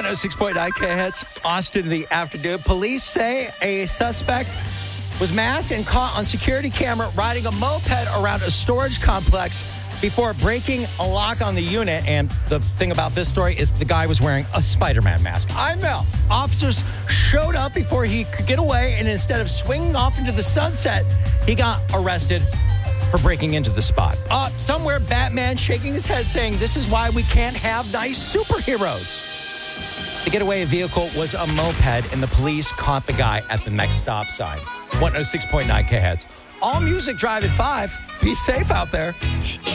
106.9 K-Hits, Austin in the afternoon. Police say a suspect was masked and caught on security camera riding a moped around a storage complex before breaking a lock on the unit. And the thing about this story is the guy was wearing a Spider-Man mask. I know. Officers showed up before he could get away, and instead of swinging off into the sunset, he got arrested for breaking into the spot. Somewhere, Batman shaking his head saying, this is why we can't have nice superheroes. The getaway vehicle was a moped, and the police caught the guy at the next stop sign. 106.9 K-Hits. All music drive at 5. Be safe out there.